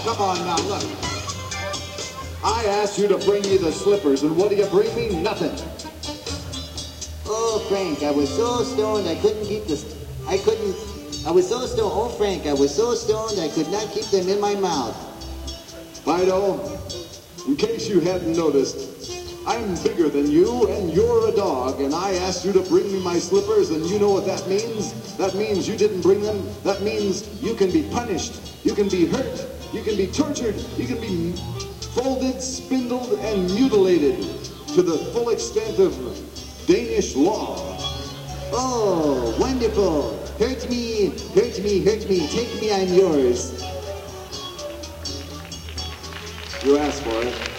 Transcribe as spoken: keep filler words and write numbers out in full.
Come on now, look. I asked you to bring me the slippers, and what do you bring me? Nothing. Oh, Frank, I was so stoned I couldn't keep the... I couldn't... I was so stoned... Oh, Frank, I was so stoned I could not keep them in my mouth. Fido, in case you hadn't noticed, I'm bigger than you, and you're a dog, and I asked you to bring me my slippers, and you know what that means? That means you didn't bring them. That means you can be punished, you can be hurt, you can be tortured, you can be folded, spindled, and mutilated to the full extent of Danish law. Oh, wonderful. Hurt me, hurt me, hurt me. Take me, I'm yours. You asked for it.